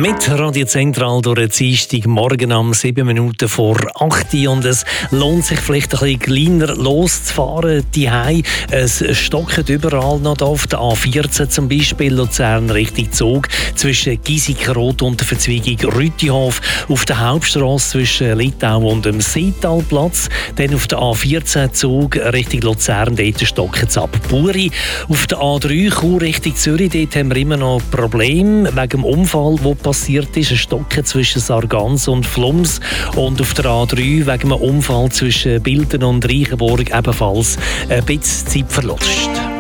Mit Radio Zentral durch den Dienstag morgen um 7 Minuten vor 8 Uhr. Und es lohnt sich vielleicht ein bisschen kleiner loszufahren. Es stockt überall noch da auf der A14 zum Beispiel, Luzern Richtung Zug, zwischen Giesikenrot und der Verzweigung Rütihof, auf der Hauptstrasse zwischen Litau und dem Seetalplatz, dann auf der A14 Zug Richtung Luzern, dort stockt es ab Buri. Auf der A3 Chur Richtung Zürich, dort haben wir immer noch Probleme wegen dem Unfall, der passiert ist, ein Stocken zwischen Sargans und Flums, und auf der A3 wegen einem Unfall zwischen Bilden und Reichenburg ebenfalls ein bisschen Zeitverlust.